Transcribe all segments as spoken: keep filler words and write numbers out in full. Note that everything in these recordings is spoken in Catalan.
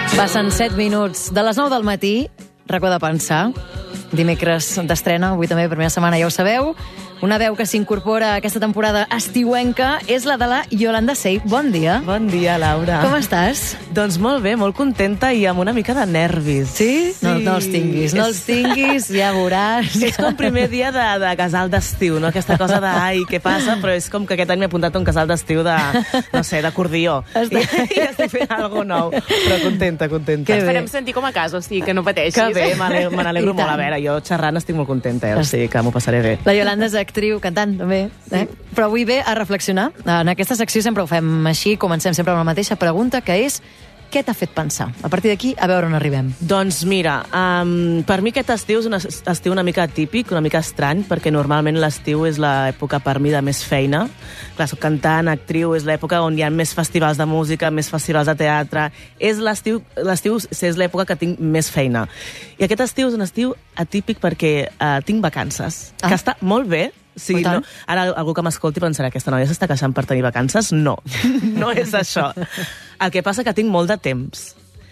Passen set minuts de les nou del matí, racó de pensar, dimecres d'estrena, avui també, primera setmana, ja ho sabeu. Una veu que s'incorpora a aquesta temporada estiuenca és la de la Yolanda Sey. Bon dia. Bon dia, Laura. Com estàs? Doncs molt bé, molt contenta i amb una mica de nervis. Sí? No, no els tinguis, no els tinguis, ja veuràs. És com primer dia de, de casal d'estiu, no? Aquesta cosa de, ai, què passa? Però és com que aquest any m'he apuntat a un casal d'estiu de, no sé, d'acordió. Està... I, I estic fent alguna nou, però contenta, contenta. Que esperem sentir com a casa, o sigui, que no pateixis. Que bé, me n'alegro molt. A veure, jo xerrant estic molt contenta, eh? O sigui que m'ho passaré bé. La Yolanda és actriu, cantant, també. Eh? Però avui ve a reflexionar. En aquesta secció sempre ho fem així, comencem sempre amb la mateixa pregunta, que és: què t'ha fet pensar? A partir d'aquí, a veure on arribem. Doncs mira, um, per mi aquest estiu és un estiu una mica atípic, una mica estrany, perquè normalment l'estiu és l'època per mi de més feina. Clar, soc cantant, actriu, és l'època on hi ha més festivals de música, més festivals de teatre. És l'estiu, l'estiu és l'època que tinc més feina. I aquest estiu és un estiu atípic perquè uh, tinc vacances, ah. que està molt bé. Sí, no? Ara algú que m'escolti pensarà: aquesta noia s'està queixant per tenir vacances? No, no és això. El que passa que tinc molt de temps.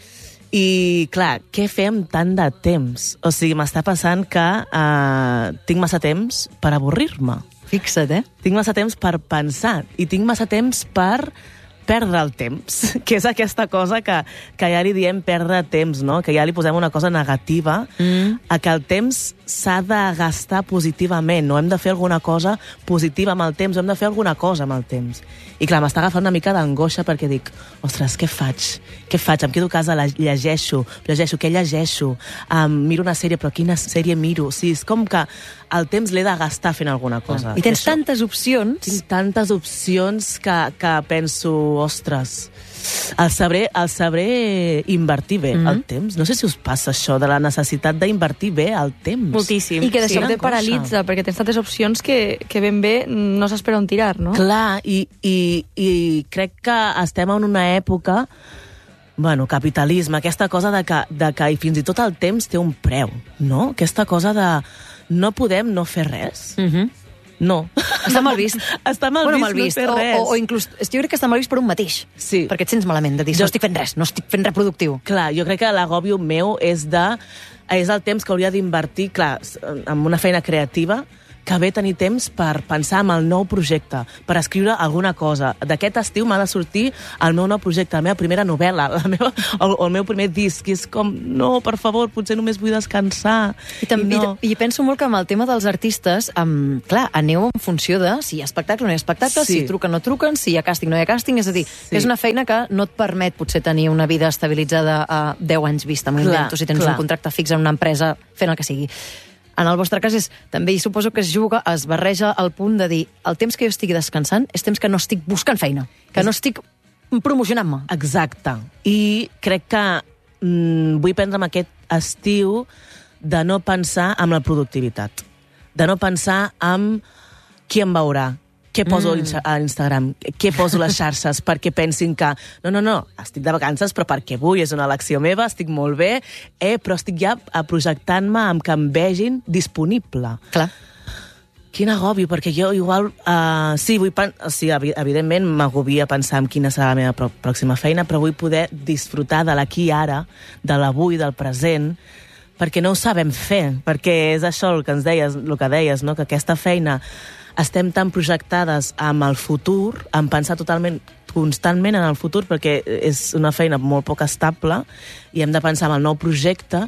I, clar, què fer amb tant de temps? O sigui, m'està passant que uh, tinc massa temps per avorrir-me. Fixa't, eh? Tinc massa temps per pensar i tinc massa temps per perdre el temps, que és aquesta cosa que, que ja li diem perdre temps, no? Que ja li posem una cosa negativa, mm. a que el temps s'ha de gastar positivament, no? Hem de fer alguna cosa positiva amb el temps, hem de fer alguna cosa amb el temps. I clar, m'està agafant una mica d'angoixa perquè dic: ostres, què faig? Què faig? Em quedo a casa, llegeixo, llegeixo, què llegeixo? Um, miro una sèrie, però quina sèrie miro? O sigui, és com que el temps l'he de gastar fent alguna cosa. I tens tantes opcions. Tinc tantes opcions que, que penso, ostres, el sabré, el sabré invertir bé, mm-hmm. el temps. No sé si us passa això, de la necessitat d'invertir bé el temps. Moltíssim. I que de sí, sobte paralitza, perquè tens tantes opcions que, que ben bé no saps per on tirar, no? Clar, i, i, i crec que estem en una època, bueno, capitalisme, aquesta cosa de que, de que i fins i tot el temps té un preu, no? Aquesta cosa de no podem no fer res. Mhm. No. Està mal vist. Està mal bueno, vist, mal vist. no fer o, res. O, o inclús, jo crec que està mal vist per un mateix. Sí. Perquè et sents malament de dir: Jo... no estic fent res, no estic fent res productiu. Clar, jo crec que l'agòbio meu és de... és el temps que hauria d'invertir, clar, en una feina creativa, que ve tenir temps per pensar en el nou projecte, per escriure alguna cosa. D'aquest estiu m'ha de sortir el meu nou projecte, la meva primera novel·la, la meva, el, el meu primer disc, i és com, no, per favor, potser només vull descansar. I, també, I, no. i penso molt que amb el tema dels artistes, um, clar, aneu en funció de si hi ha espectacle o no hi ha espectacle, Sí. si truquen o no truquen, si hi ha càsting o no hi ha càsting, és a dir, Sí. que és una feina que no et permet potser tenir una vida estabilitzada a deu anys vista, m'ho Clar, invento, si tens clar. un contracte fix en una empresa fent el que sigui. En el vostre cas, és, també hi suposo que es juga, es barreja al punt de dir: el temps que jo estigui descansant és temps que no estic buscant feina, que no estic promocionant-me. Exacte. I crec que mm, vull prendre'm aquest estiu de no pensar en la productivitat, de no pensar en qui em veurà, què poso mm. a Instagram, què poso a les xarxes, perquè pensin que no, no, no, estic de vacances, però perquè vull, és una elecció meva, estic molt bé, eh, però estic ja projectant-me amb que em vegin disponible. Clar. Quin agobi, perquè jo igual... Uh, sí, vull pen... o sigui, evidentment m'agobia pensar en quina serà la meva pro pròxima feina, però vull poder disfrutar de l'aquí i ara, de l'avui, del present, perquè no ho sabem fer, perquè és això el que ens deies, el que deies, no? Que aquesta feina estem tan projectades amb el futur, en pensar totalment, constantment en el futur, perquè és una feina molt poc estable i hem de pensar en el nou projecte.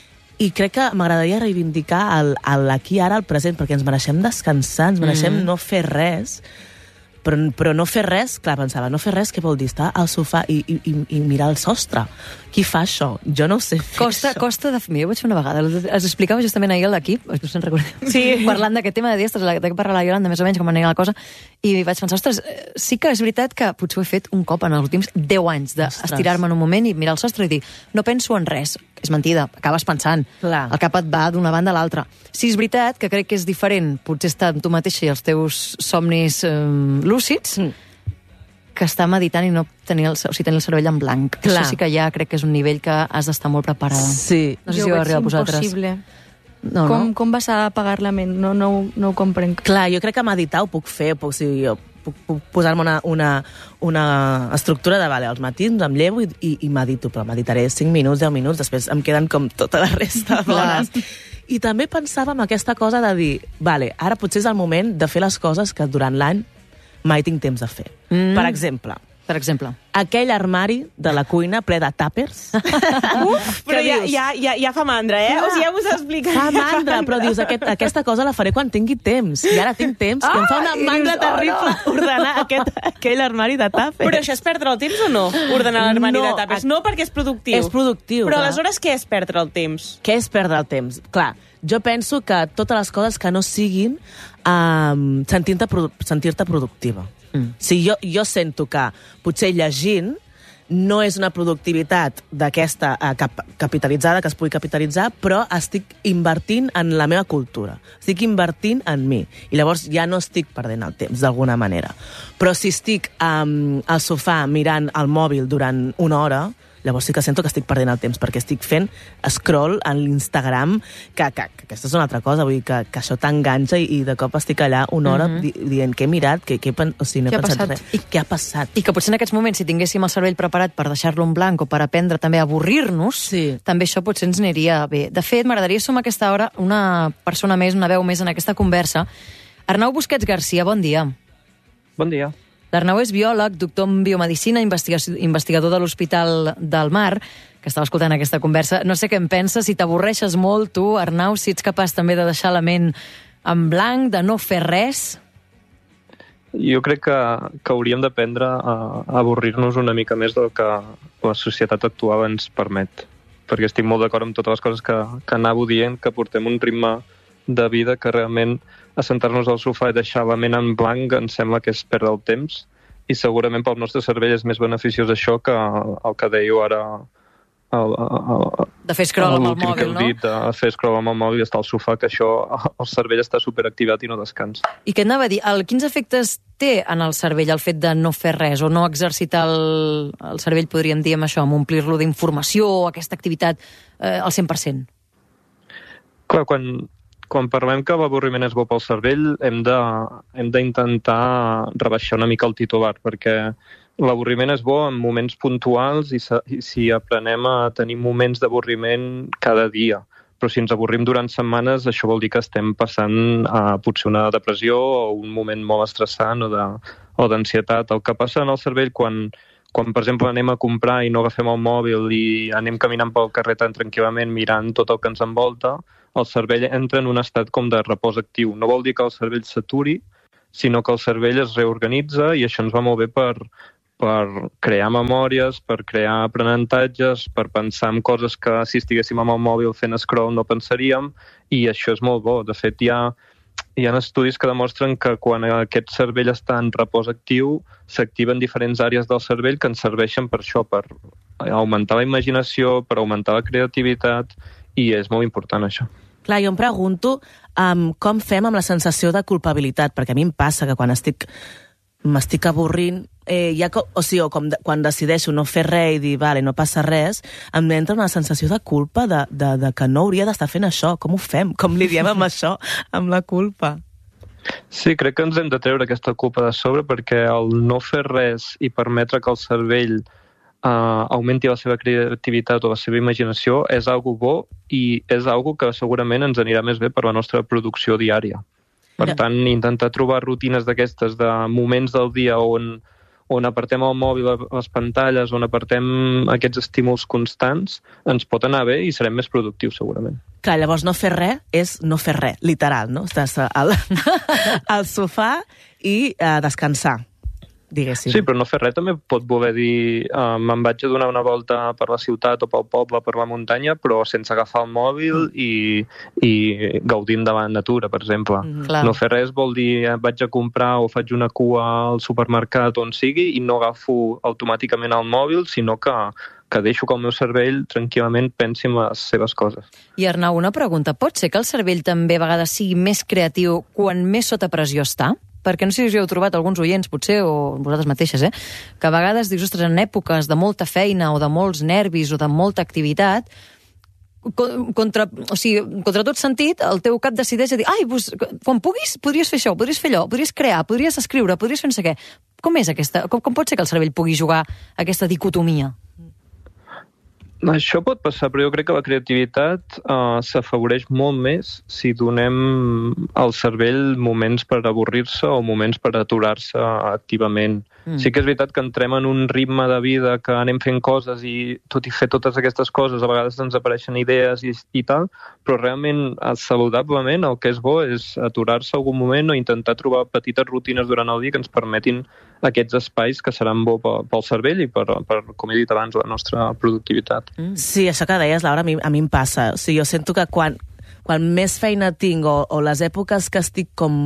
I crec que m'agradaria reivindicar l'aquí ara, el present, perquè ens mereixem descansar, ens mereixem mm. no fer res, però, però no fer res, clar, pensava, no fer res, què vol dir? Estar al sofà i, i, i mirar el sostre. Qui fa això? Jo no ho sé fer Costa, això. costa de... Jo ho vaig fer una vegada, es explicava justament ahir a l'equip, no se'n recordeu, sí. parlant d'aquest tema de dir, ostres, de què parla la Yolanda, més o menys, com anirà la cosa, i vaig pensar, ostres, sí que és veritat que potser ho he fet un cop en els últims deu anys, d'estirar-me en un moment i mirar el sostre i dir, no penso en res. És mentida, acabes pensant. Clar. El cap et va d'una banda a l'altra. Sí, és veritat que crec que és diferent, potser estar amb tu mateixa i els teus somnis eh, lúcids, mm. que estar meditant i no tenir el, o sigui, tenir el cervell en blanc. Clar. Això sí que ja crec que és un nivell que has d'estar molt preparada. Sí. No sé jo si ho ho arriba a veig vosaltres. impossible. No, com, no? com vas a apagar la ment? No, no, no ho comprenc. Clar, jo crec que meditar ho puc fer, puc, sí, jo puc, puc posar-me una, una, una estructura de, vale, als matins em llevo i, i, i medito, però meditaré cinc minuts, deu minuts, després em queden com tota la resta d'hores. I també pensava en aquesta cosa de dir, vale, ara potser és el moment de fer les coses que durant l'any mai tinc temps de fer. Mm. Per exemple... Per exemple. Aquell armari de la cuina ple de tàpers. Uf, però ja, ja, ja, ja fa mandra, eh? Clar. O sigui, ja us explica. Fa mandra, però dius, aquest, aquesta cosa la faré quan tingui temps. I ara tinc temps, ah, i em fa una mandra dius, terrible oh, no. ordenar aquest, aquell armari de tàpers. Però això és perdre el temps o no? Ordenar l'armari no, de tàpers. No, perquè és productiu. És productiu, Però clar. aleshores què és perdre el temps? Què és perdre el temps? Clar, jo penso que totes les coses que no siguin um, sentir-te produ sentir-te productiva. Mm. Si jo, jo sento que potser llegint no és una productivitat d'aquesta eh, cap capitalitzada, que es pugui capitalitzar, però estic invertint en la meva cultura. Estic invertint en mi. I llavors ja no estic perdent el temps, d'alguna manera. Però si estic um, al sofà mirant el mòbil durant una hora, llavors sí que sento que estic perdent el temps, perquè estic fent scroll en l'Instagram, que, que, que aquesta és una altra cosa, vull dir que, que això t'enganxa i, i de cop estic allà una hora mm -hmm. di, dient què he mirat, què, què, o sigui, no he pensat res. I què ha passat? I que potser en aquests moments, si tinguéssim el cervell preparat per deixar-lo en blanc o per aprendre també a avorrir-nos, sí. també això potser ens aniria bé. De fet, m'agradaria sumar a aquesta hora una persona més, una veu més en aquesta conversa. Arnau Busquets Garcia, bon dia. Bon dia. L'Arnau és biòleg, doctor en biomedicina, investigador de l'Hospital del Mar, que estava escoltant aquesta conversa. No sé què en penses, si t'avorreixes molt, tu, Arnau, si ets capaç també de deixar la ment en blanc, de no fer res. Jo crec que, que hauríem d'aprendre a, a avorrir-nos una mica més del que la societat actual ens permet. Perquè estic molt d'acord amb totes les coses que, que anàveu dient, que portem un ritme de vida que realment assentar-nos al sofà i deixar la ment en blanc ens sembla que és perdre el temps, i segurament pel nostre cervell és més beneficiós això que el que dèieu ara el, el, el, de fer scroll amb el mòbil, no? Dit, de fer scroll amb el mòbil i estar al sofà, que això, el cervell està superactivat i no descansa. I què anava a dir? El, quins efectes té en el cervell el fet de no fer res o no exercitar el, el cervell, podríem dir, amb això, amb omplir-lo d'informació o aquesta activitat eh, al cent per cent? Clar, quan... Quan parlem que l'avorriment és bo pel cervell, hem de, hem d'intentar rebaixar una mica el titular, perquè l'avorriment és bo en moments puntuals i, i si aprenem a tenir moments d'avorriment cada dia. Però si ens avorrim durant setmanes, això vol dir que estem passant a potser una depressió o un moment molt estressant o de, o d'ansietat. El que passa en el cervell quan, quan, per exemple, anem a comprar i no agafem el mòbil i anem caminant pel carrer tan tranquil·lament mirant tot el que ens envolta, el cervell entra en un estat com de repòs actiu. No vol dir que el cervell s'aturi, sinó que el cervell es reorganitza i això ens va molt bé per, per crear memòries, per crear aprenentatges, per pensar en coses que si estiguéssim amb el mòbil fent scroll no pensaríem, i això és molt bo. De fet, hi ha, hi ha estudis que demostren que quan aquest cervell està en repòs actiu s'activen diferents àrees del cervell que ens serveixen per això, per augmentar la imaginació, per augmentar la creativitat, i és molt important això. Clar, jo em pregunto um, com fem amb la sensació de culpabilitat, perquè a mi em passa que quan estic m'estic avorrint, eh, ja, o sigui, o com de, quan decideixo no fer res i dir, vale, no passa res, em entra una sensació de culpa de, de, de que no hauria d'estar fent això. Com ho fem? Com lidiem amb això, amb la culpa? Sí, crec que ens hem de treure aquesta culpa de sobre, perquè el no fer res i permetre que el cervell Uh, augmenti la seva creativitat o la seva imaginació és algo bo i és algo que segurament ens anirà més bé per la nostra producció diària. Per yeah. tant, intentar trobar rutines d'aquestes, de moments del dia on, on apartem el mòbil a les pantalles, on apartem aquests estímuls constants, ens pot anar bé i serem més productius, segurament. Clar, llavors no fer res és no fer res, literal, no? Estàs al, al sofà i uh, descansar. Diguéssim. Sí, però no fer res també pot voler dir uh, me'n vaig a donar una volta per la ciutat o pel poble, per la muntanya, però sense agafar el mòbil mm. i, i gaudint de la natura, per exemple. Mm, no fer res vol dir eh, vaig a comprar o faig una cua al supermercat on sigui i no agafo automàticament el mòbil, sinó que, que deixo que el meu cervell tranquil·lament pensi en les seves coses. I Arnau, una pregunta. Pot ser que el cervell també a vegades sigui més creatiu quan més sota pressió està? Perquè no sé si heu trobat alguns oients, potser, o vosaltres mateixes, eh? que a vegades dius, ostres, en èpoques de molta feina o de molts nervis o de molta activitat, contra, o sigui, contra tot sentit, el teu cap decideix a dir, ai, pues, quan puguis, podries fer això, podries fer allò, podries crear, podries escriure, podries fer no sé què. Com és aquesta? Com, com pot ser que el cervell pugui jugar aquesta dicotomia? Això pot passar, però jo crec que la creativitat uh, s'afavoreix molt més si donem al cervell moments per avorrir-se o moments per aturar-se activament. Mm. Sí que és veritat que entrem en un ritme de vida que anem fent coses i tot i fer totes aquestes coses a vegades ens apareixen idees i, i tal, però realment saludablement el que és bo és aturar-se algun moment o intentar trobar petites rutines durant el dia que ens permetin aquests espais que seran bo pel cervell i per, per, com he dit abans, la nostra productivitat. Mm. Sí, això que deies, Laura, a mi, a mi em passa. O sigui, jo sento que quan, quan més feina tinc o, o les èpoques que estic com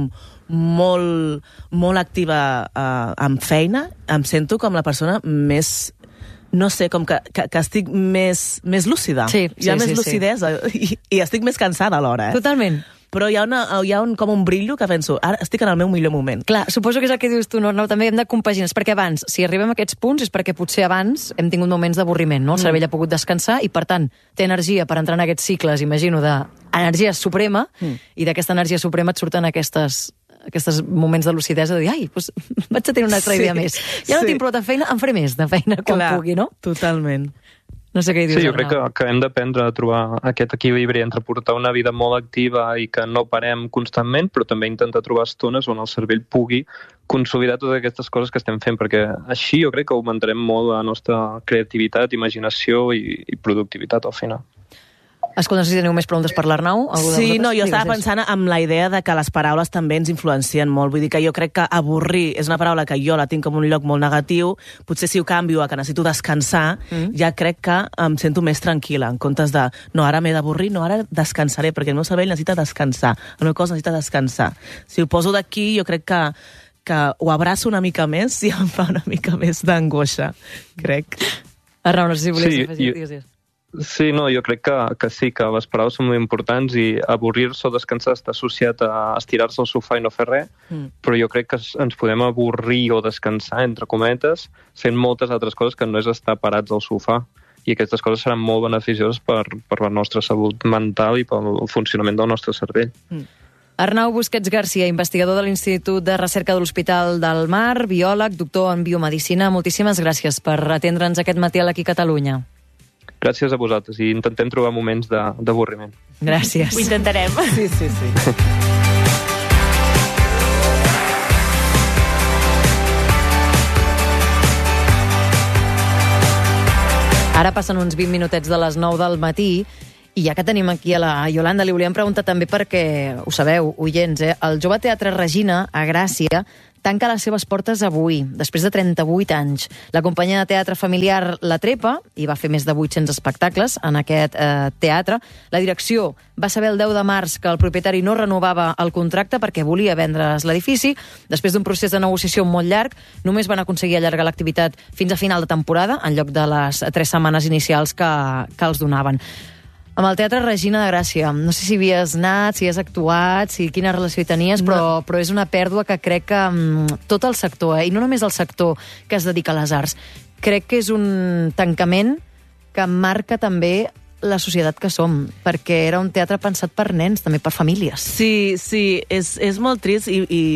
molt, molt activa uh, amb feina, em sento com la persona més, no sé, com que, que, que estic més, més lúcida. Sí, hi ha sí, més sí, lucidesa sí. i, i estic més cansada alhora. Eh? Totalment. Però hi ha, una, hi ha un, com un brillo que penso, ara estic en el meu millor moment. Clar, suposo que és el que dius tu, no? També hem de compaginar, perquè abans, si arribem a aquests punts, és perquè potser abans hem tingut moments d'avorriment, no? El cervell mm. ha pogut descansar i, per tant, té energia per entrar en aquests cicles, imagino, d'energia suprema, mm. i d'aquesta energia suprema et surten aquestes aquests moments de lucidesa de dir, ai, doncs vaig a tenir una altra idea sí, més. Ja no sí. tinc prou de feina, en faré més de feina quan Clar, pugui, no? Totalment. No sé què hi dius, sí, jo crec que, que hem d'aprendre a trobar aquest equilibri entre portar una vida molt activa i que no parem constantment, però també intentar trobar estones on el cervell pugui consolidar totes aquestes coses que estem fent, perquè així jo crec que augmentarem molt la nostra creativitat, imaginació i, i productivitat al final. Escolta, no sé si teniu més preguntes per l'Arnau. Sí, no, jo estava pensant en la idea de que les paraules també ens influencien molt. Vull dir que jo crec que avorrir és una paraula que jo la tinc com un lloc molt negatiu. Potser si ho canvio a que necessito descansar, mm. ja crec que em sento més tranquil·la, en comptes de, no, ara m'he d'avorrir, no, ara descansaré, perquè el meu cervell necessita descansar, el meu cos necessita descansar. Si ho poso d'aquí, jo crec que que ho abraço una mica més i em fa una mica més d'angoixa, crec. Arnau, no sé si volies sí, afegir. Jo... Digues. Sí, no, jo crec que, que sí, que les paraules són molt importants i avorrir-se o descansar està associat a estirar-se al sofà i no fer res, mm. però jo crec que ens podem avorrir o descansar, entre cometes, fent moltes altres coses que no és estar parats al sofà. I aquestes coses seran molt beneficioses per, per la nostra salut mental i pel funcionament del nostre cervell. Mm. Arnau Busquets Garcia, investigador de l'Institut de Recerca de l'Hospital del Mar, biòleg, doctor en biomedicina. Moltíssimes gràcies per atendre'ns aquest matí a l'Aquí Catalunya. Gràcies a vosaltres i intentem trobar moments d'avorriment. Gràcies. Ho intentarem. Sí, sí, sí. Ara passen uns vint minutets de les nou del matí i ja que tenim aquí a la Iolanda, li volíem preguntar també perquè, ho sabeu, oients, eh? El Jove Teatre Regina, a Gràcia, tanca les seves portes avui, després de trenta-vuit anys. La companyia de teatre familiar La Trepa hi va fer més de vuit-cents espectacles en aquest eh, teatre. La direcció va saber el deu de març que el propietari no renovava el contracte perquè volia vendre's l'edifici. Després d'un procés de negociació molt llarg, només van aconseguir allargar l'activitat fins a final de temporada, en lloc de les tres setmanes inicials que, que els donaven. Amb el Teatre Regina de Gràcia, no sé si havies anat, si has actuat, si quina relació hi tenies, però, no. però és una pèrdua que crec que um, tot el sector, eh, i no només el sector que es dedica a les arts, crec que és un tancament que marca també la societat que som, perquè era un teatre pensat per nens, també per famílies. Sí, sí, és, és molt trist i, i